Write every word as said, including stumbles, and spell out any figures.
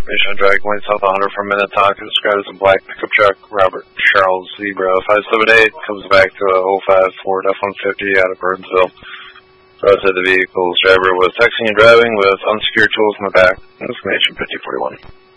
information on Dragon Point South one hundred from Minnetonka, described as a black pickup truck. Robert Charles Zebra five seven eight comes back to a oh five Ford F one fifty out of Burnsville. Route said the vehicle's driver was texting and driving with unsecured tools in the back. Information fifty forty-one.